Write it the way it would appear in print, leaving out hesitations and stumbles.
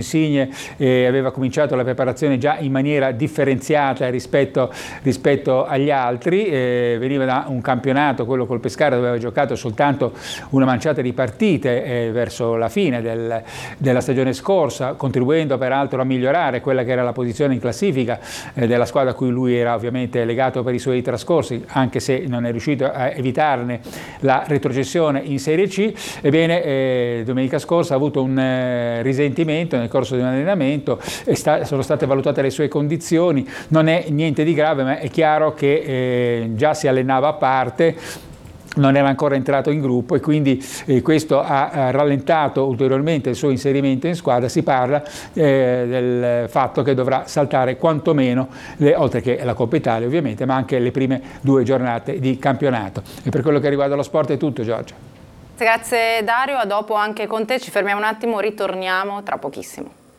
Insigne aveva cominciato la preparazione già in maniera differenziata rispetto agli altri, veniva da un campionato, quello col Pescara, dove aveva giocato soltanto una manciata di partite verso la fine della stagione scorsa, contribuendo peraltro a migliorare quella che era la posizione in classifica della squadra a cui lui era ovviamente legato per i suoi trascorsi, anche se non è riuscito a evitarne la retrocessione in Serie C. Ebbene, domenica scorsa ha avuto un risentimento nel corso di un allenamento, sono state valutate le sue condizioni, non è niente di grave, ma è chiaro che già si allenava a parte, non era ancora entrato in gruppo e quindi questo ha rallentato ulteriormente il suo inserimento in squadra. Si parla del fatto che dovrà saltare quantomeno, oltre che la Coppa Italia ovviamente, ma anche le prime 2 giornate di campionato. E per quello che riguarda lo sport è tutto, Giorgia. Grazie Dario, a dopo anche con te, ci fermiamo un attimo, ritorniamo tra pochissimo.